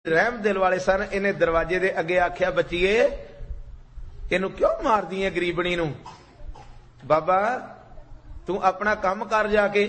रहम दिल वाले सन। इन्हें दरवाजे दे अगे आख्या, बच्चीए इनू क्यों मारदी है गरीबनी नू? बाबा तू अपना काम कर जाके।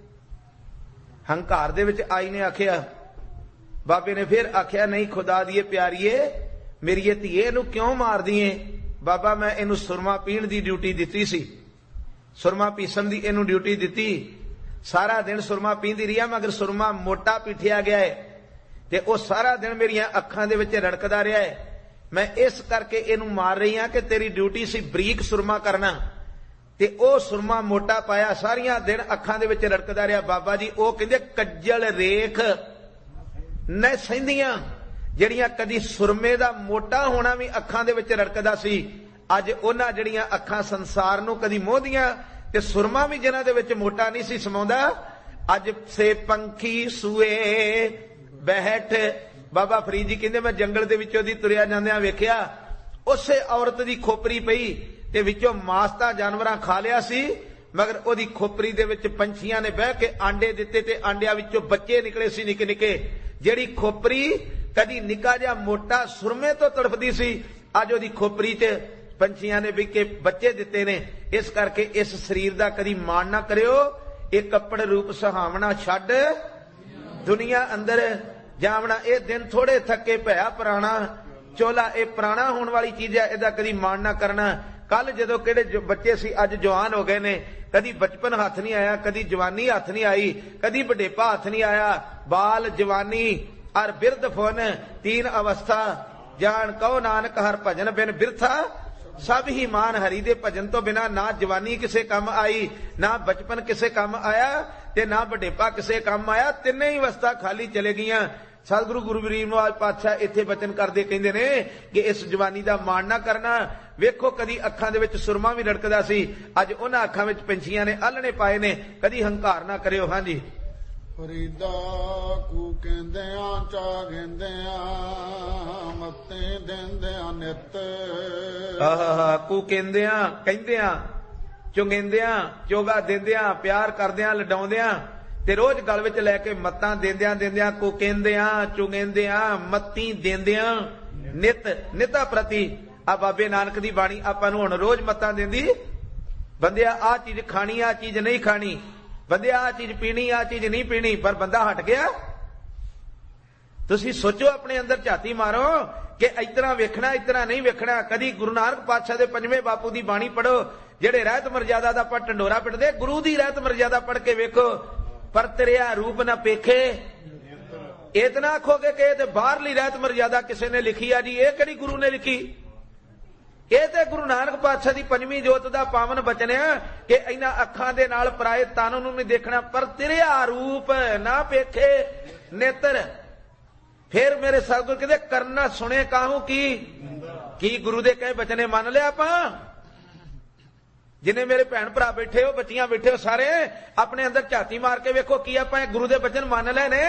हंकार दे विच आई ने आख्या। बाबे ने फिर आख्या, नहीं खुदा दिए प्यारीए मेरी धीए नू क्यों मार दिए? बाबा मैं इनू सुरमा पीण दी ड्यूटी दिती सी, सुरमा पीसन दी इनू ड्यूटी दिती। सारा दिन सुरमा पींदी रही, मगर सुरमा मोटा पीठिया गया है ते ओ सारा दिन मेरिया अखां दे विच रड़कदा रहा है। मैं इस करके इनू मार रही हां कि तेरी ड्यूटी सी बरीक सुरमा करना, ते ओ सुरमा मोटा पाया, सारिया दिन अखां दे विच रड़कदा रहा। बाबा जी ओ कहंदे कज्जल रेख न सहिंदियां जड़ियां कदी सुरमे दा मोटा होना भी अखां दे विच रड़कदा सी, अज उन्हां जड़ियां अखां संसार नू कदी मोहदियां ते सुरमा भी जिन्हां दे विच मोटा नहीं सी समाउंदा, अज से पंखी सूए बैठ। बाबा फरीद जी कहंदे मैं जंगल दे विचों दी तुरिया जांदियां वेखिया, उसे औरत दी खोपरी पई ते विचों मांस तां जानवरां खा लिया सी, मगर ओदी खोपरी दे विच पंछियां ने बह के आंडे दिते ते आंडियां विचों बच्चे निकले सी निके निके। जेड़ी खोपरी कदी निका जिहा मोटा सुरमे तो तड़फदी सी, अज ओदी खोपरी च पंछियां ने भी के बच्चे दिते ने। इस करके इस शरीर दा कदी मान ना करियो। एक कपड़ रूप सुहावना छड्ड दुनिया अंदर जावना। ये दिन थोड़े थके भया पुराना चोला, ये पुराना होने वाली चीज है, इहदा कदी मान ना करना। कल जदों किहड़े बच्चे सी अज जवान हो गए ने, कदी बचपन हथ नहीं आया, कदी जवानी हथ नहीं आई, कदी बुढ़ेपा हथ नहीं आया। बाल जवानी और बिरध फोन तीन अवस्था, जान कहो नानक हर भजन बिन बिरथा सब ही मान। हरि दे भजन तो बिना ना जवानी किसे काम आई, ना बचपन किसे काम आया, ते ना बुढ़ेपा किसे काम आया। तिन्ने ही अवस्था खाली चले गईयां। सतगुरु गुरु गरीब नवाज पातशाह इत्थे वचन करदे कहंदे ने कि इस जवानी दा मान ना करना। वेखो कदी अखां दे विच सुरमा भी रड़कदा सी, अज उन्हां अखां विच पंछियां ने आलणे पाए ने। कदी हंकार ना करियो। हां जी। फरीदा कू कहंदियां चा गेंदियां मत्ते देंदियां नित। कू कहंदियां चुंगेंदियां चोगा देंदियां प्यार करदियां लडाउंदियां ते रोज गल विच लैके मत्तां देंदियां कू कहंदियां चुंगेंदियां मत्ती देंदियां नित। निता प्रति आ बाबे नानक दी बाणी आपां नूं हुण रोज मत्तां देंदी। बंदिया आ चीज खानी आ चीज नहीं खानी, बंदिया आ चीज पीनी आ चीज नहीं पीनी। पर बंदा हट गया। तुसी सोचो, अपने अंदर झाती मारो कि इतना वेखना इतना नहीं वेखना। कदी गुरु नानक पातशाह दे पंजवें बापू दी बाणी पढ़ो, जेड़े रहत मर्यादा दा पर ढंडोरा पिटदे, गुरु दी रहत मर्यादा पढ़ के वेखो। पर तेरिया रूप न पेखे इतना आखोगे कि ये बाहरली रहत मर्यादा किसी ने लिखी आ जी, ये किहड़ी गुरु ने लिखी? ये ते गुरु नानक पातशाह दी पंजवीं जोत दा पावन बचन है कि इन्हां अखां दे नाल पराए तन नूं नहीं देखना, पर तेरिया रूप ना पेखे नेत्र। फिर मेरे सतगुर कहते करना सुने काहू की गुरु दे कहे बचने मान लिया आपां। जिन्हें मेरे भैन भरा बैठे हो, बच्चियां बैठे हो, सारे अपने अंदर झाती मार के वेखो की आपां गुरु दे बचन मान ले ने।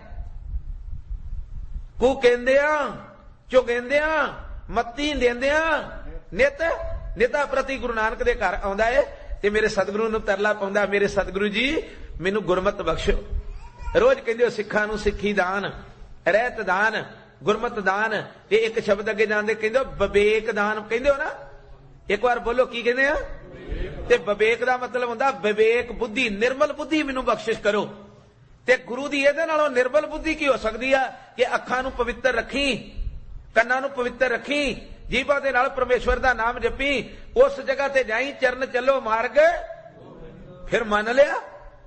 कू कहंदियां चुगेंदियां मत्ती देंदियां नित। निता प्रति गुरु नानक दे घर आउंदा है ते मेरे सतगुरु नूं तरला पाउंदा, मेरे सतगुरु जी मैनू गुरमत बख्शो। रोज कहंदे हो सिखां नूं सिੱਖੀ दान, रहत दान, गुरमत दान ते एक शब्द अगे जांदे कहंदे हो विवेक दान। कहंदे हो ना, एक बार बोलो की कहंदे आ? ते विवेक दा मतलब हुंदा विवेक बुद्धि, निर्मल बुद्धि मैनू बख्शिश करो। ते गुरु दी इहदे नालों निर्मल बुद्धि की हो सकदी आ कि अखां नूं पवित्र रखी, ਕੰਨਾਂ ਨੂੰ ਪਵਿੱਤਰ ਰੱਖੀ, ਜੀਭਾਂ ਦੇ ਨਾਲ ਪਰਮੇਸ਼ਵਰ ਦਾ ਨਾਮ ਜਪੀ, ਉਸ ਜਗ੍ਹਾ ਤੇ ਜਾਈ, ਚਰਨ ਚੱਲੋ ਮਾਰਗ ਫਿਰ ਮੰਨ ਲਿਆ।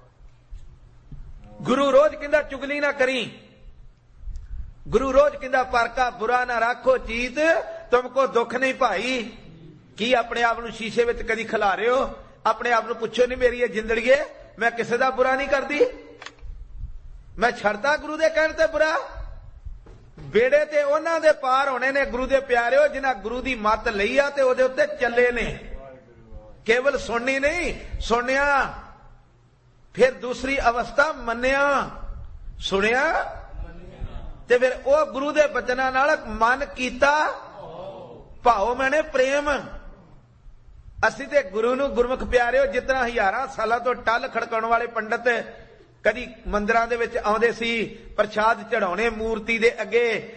ਗੁਰੂ ਰੋਜ਼ ਕਹਿੰਦਾ ਚੁਗਲੀ ਨਾ ਕਰੀ, ਗੁਰੂ ਰੋਜ਼ ਕਹਿੰਦਾ ਪਰਕਾ ਬੁਰਾ ਨਾ ਰੱਖੋ ਚੀਤ ਤੁਮਕੋ ਦੁੱਖ ਨਹੀਂ ਭਾਈ। ਕੀ ਆਪਣੇ ਆਪ ਨੂੰ ਸ਼ੀਸ਼ੇ ਵਿੱਚ ਕਦੀ ਖਿਲਾ ਰਹੇ ਹੋ? ਆਪਣੇ ਆਪ ਨੂੰ ਪੁੱਛੋ ਨਹੀਂ ਮੇਰੀ ਇਹ ਜ਼ਿੰਦਗੀ ਮੈਂ ਕਿਸੇ ਦਾ ਬੁਰਾ ਨਹੀਂ ਕਰਦੀ, ਮੈਂ ਛੱਡਦਾ ਗੁਰੂ ਦੇ ਕਹਿਣ ਤੇ ਬੁਰਾ। बेड़े ते उन्हां दे पार होने ने गुरु दे प्यारे, जिन्हां गुरु दी मत लई आ ते ओदे उत्ते चले ने। केवल सुननी नहीं, सुनिया फिर दूसरी अवस्था मन्निया, सुनिया ते फिर ओ गुरु दे बचनां नाल मन कीता भाओ मैंने प्रेम। असीं ते गुरु नूं गुरमुख प्यारे हो, जितना हज़ारां सालां तो टल खड़काउण वाले पंडित कदी मंदिरां दे विच आउंदे सी, प्रसाद चढ़ाउणे मूर्ति दे अगे,